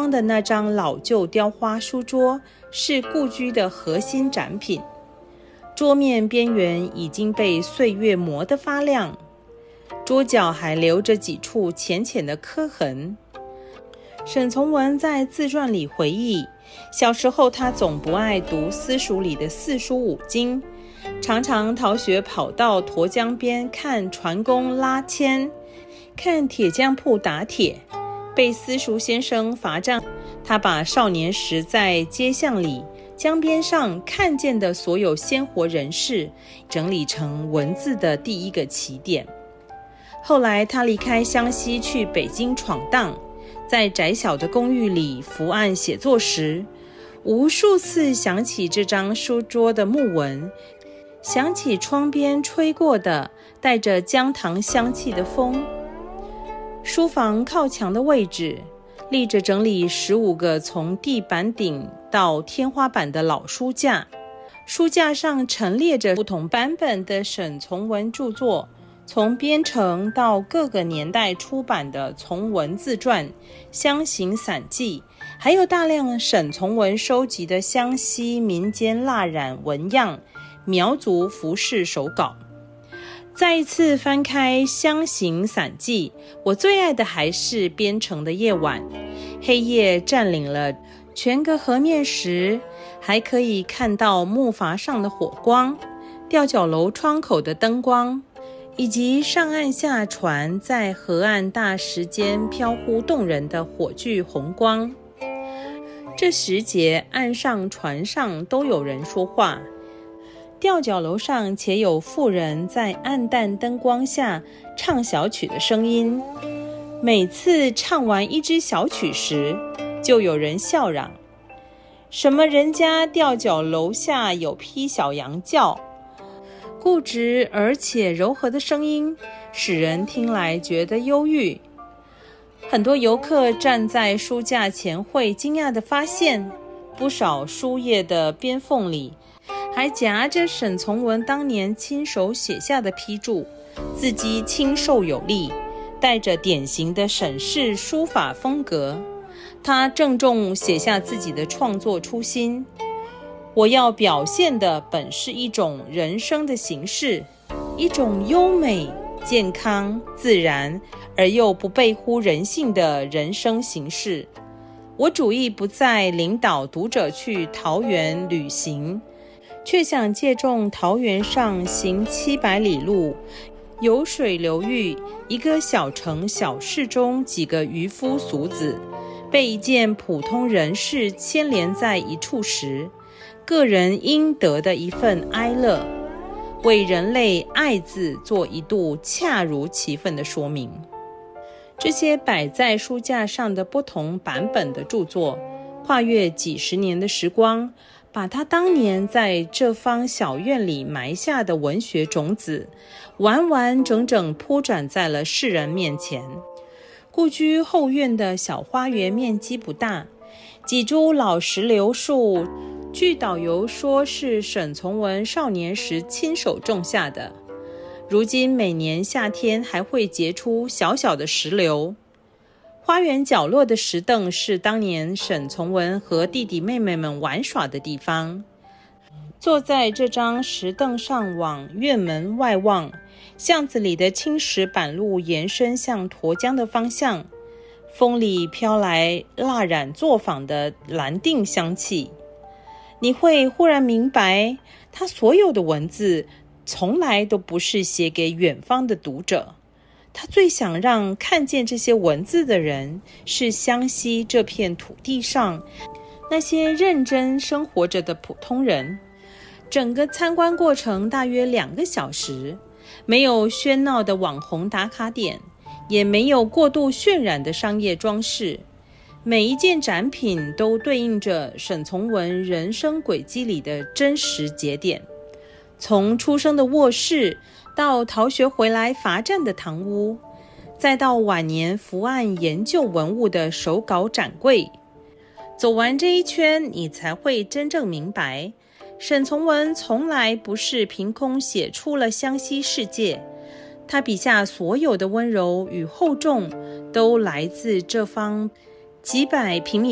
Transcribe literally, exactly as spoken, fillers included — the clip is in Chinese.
光的那张老旧雕花书桌是故居的核心展品，桌面边缘已经被岁月磨得发亮，桌角还留着几处浅浅的刻痕。沈从文在自传里回忆，小时候他总不爱读私塾里的四书五经，常常逃学跑到沱江边看船工拉纤，看铁匠铺打铁，被私塾先生罚站。他把少年时在街巷里、江边上看见的所有鲜活人事整理成文字的第一个起点。后来他离开湘西去北京闯荡，在窄小的公寓里伏案写作时，无数次想起这张书桌的木纹，想起窗边吹过的带着姜糖香气的风。书房靠墙的位置立着整理十五个从地板顶到天花板的老书架，书架上陈列着不同版本的沈从文著作，从编成到各个年代出版的从文自传、乡行散记，还有大量沈从文收集的湘西民间蜡染纹样、苗族服饰手稿。再一次翻开《乡行散记》，我最爱的还是编成的夜晚，黑夜占领了全个河面时，还可以看到木筏上的火光、吊脚楼窗口的灯光，以及上岸下船在河岸大石间飘忽动人的火炬红光。这时节，岸上船上都有人说话，吊脚楼上且有妇人在暗淡灯光下唱小曲的声音。每次唱完一支小曲时，就有人笑嚷：什么人家吊脚楼下有匹小羊叫。固执而且柔和的声音使人听来觉得忧郁。很多游客站在书架前会惊讶地发现，不少书页的边缝里还夹着沈从文当年亲手写下的批注，字迹清瘦有力，带着典型的沈氏书法风格。他郑重写下自己的创作初心：我要表现的本是一种人生的形式，一种优美、健康、自然而又不背乎人性的人生形式。我主意不再领导读者去桃园旅行，却想借重桃园上行七百里路，有水流域一个小城小市中几个渔夫俗子，被一件普通人事牵连在一处时，个人应得的一份哀乐，为人类爱字做一度恰如其分的说明。这些摆在书架上的不同版本的著作，跨越几十年的时光，把他当年在这方小院里埋下的文学种子，完完整整铺展在了世人面前。故居后院的小花园面积不大，几株老石榴树，据导游说是沈从文少年时亲手种下的，如今每年夏天还会结出小小的石榴。花园角落的石凳是当年沈从文和弟弟妹妹们玩耍的地方。坐在这张石凳上往院门外望，巷子里的青石板路延伸向沱江的方向，风里飘来蜡染作坊的蓝靛香气。你会忽然明白，他所有的文字从来都不是写给远方的读者，他最想让看见这些文字的人是湘西这片土地上那些认真生活着的普通人。整个参观过程大约两个小时，没有喧闹的网红打卡点，也没有过度渲染的商业装饰，每一件展品都对应着沈从文人生轨迹里的真实节点。从出生的卧室，到逃学回来罚站的堂屋，再到晚年伏案研究文物的手稿展柜。走完这一圈，你才会真正明白，沈从文从来不是凭空写出了湘西世界，他笔下所有的温柔与厚重，都来自这方几百平米